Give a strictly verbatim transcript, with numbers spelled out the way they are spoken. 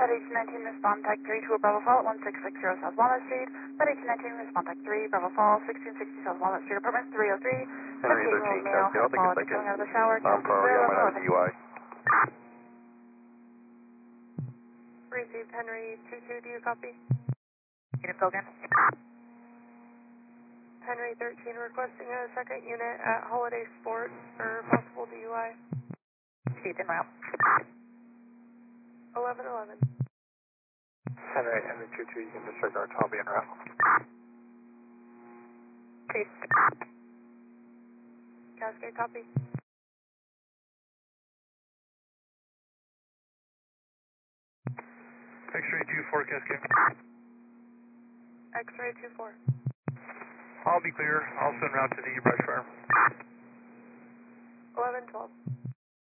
Med eighteen nineteen, respond type three to a Bravo Fall at one six six zero South Walnut Street. Med eighteen nineteen, respond type three, Bravo Fall, sixteen sixty South Walnut Street, apartment three oh three. Henry thirteen, Male, Cascade, I'll take a apology, second. coming out of the shower, Um, priority on my D U I. Received Henry two two, do you copy? Unit Bogan. Henry thirteen requesting a second unit at Holiday Sport for possible D U I. Keith en route. eleven eleven. Henry, Henry two two, you can disregard, I'll be en route. Keith. Cascade, copy. X-ray two four, Cascade. X-ray two four. I'll be clear, I'll send route to the brush farm. eleven twelve.